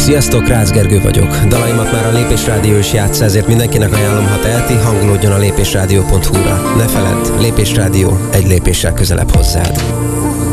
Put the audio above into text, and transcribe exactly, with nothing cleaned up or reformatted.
Sziasztok, Rácz Gergő vagyok. Dalaimat már a Lépés Rádió is játssza, ezért mindenkinek ajánlom, ha teheti, hangolódjon a lépésrádió pont hu-ra. Ne feledd, Lépés Rádió egy lépéssel közelebb hozzád.